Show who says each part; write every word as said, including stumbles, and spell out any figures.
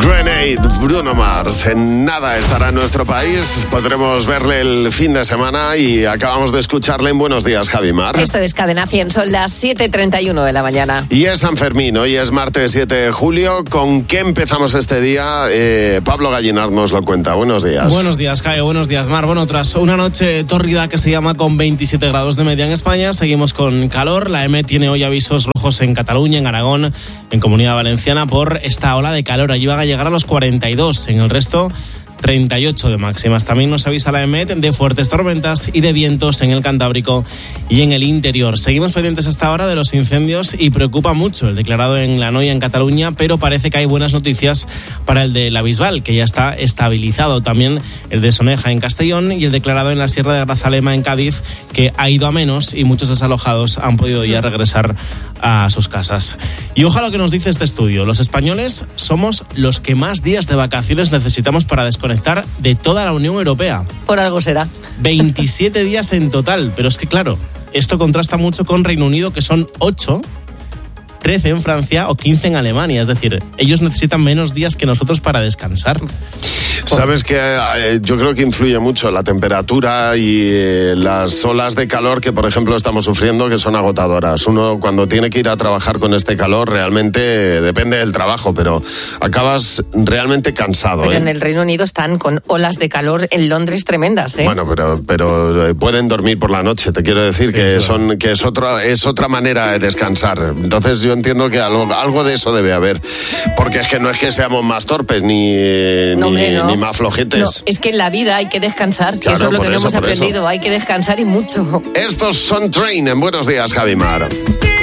Speaker 1: Grenade, Bruno Mars. En nada estará en nuestro país. Podremos verle el fin de semana y acabamos de escucharle en Buenos Días, Javi Mar.
Speaker 2: Esto es Cadena cien, son las siete y treinta y uno de la mañana.
Speaker 1: Y es San Fermín, hoy es martes siete de julio. ¿Con qué empezamos este día? Eh, Pablo Gallinard nos lo cuenta. Buenos días.
Speaker 3: Buenos días, Javi. Buenos días, Mar. Bueno, tras una noche tórrida que se llama con veintisiete grados de media en España, seguimos con calor. La E M E tiene hoy avisos rojos en Cataluña, en Aragón, en Comunidad Valenciana por esta ola de calor. Allí van a llegar a los cuarenta y dos, en el resto treinta y ocho de máximas. También nos avisa la E M E de fuertes tormentas y de vientos en el Cantábrico y en el interior. Seguimos pendientes hasta ahora de los incendios y preocupa mucho el declarado en La Noia, en Cataluña, pero parece que hay buenas noticias para el de La Bisbal, que ya está estabilizado. También el de Soneja en Castellón y el declarado en la Sierra de Grazalema en Cádiz, que ha ido a menos y muchos desalojados han podido ya regresar a sus casas. Y ojalá lo que nos dice este estudio. Los españoles somos los que más días de vacaciones necesitamos para desconectar de toda la Unión Europea.
Speaker 2: Por algo será.
Speaker 3: veintisiete días en total, pero es que claro, esto contrasta mucho con Reino Unido, que son ocho, trece en Francia o quince en Alemania. Es decir, ellos necesitan menos días que nosotros para descansar.
Speaker 1: Sabes que eh, yo creo que influye mucho la temperatura y eh, las olas de calor que, por ejemplo, estamos sufriendo, que son agotadoras. Uno, cuando tiene que ir a trabajar con este calor, realmente depende del trabajo, pero acabas realmente cansado.
Speaker 2: Pero
Speaker 1: ¿eh?
Speaker 2: en el Reino Unido están con olas de calor en Londres tremendas, ¿eh?
Speaker 1: Bueno, pero, pero pueden dormir por la noche. Te quiero decir sí, que sí. son que es otra es otra manera de descansar. Entonces yo entiendo que algo, algo de eso debe haber, porque es que no es que seamos más torpes ni
Speaker 2: no,
Speaker 1: ni,
Speaker 2: hombre, no.
Speaker 1: ni más flojetes.
Speaker 2: No, es que en la vida hay que descansar, que
Speaker 1: claro,
Speaker 2: eso es lo que
Speaker 1: eso,
Speaker 2: no hemos aprendido.
Speaker 1: Eso.
Speaker 2: Hay que descansar y mucho.
Speaker 1: Estos son Train en Buenos Días, Javi Mar.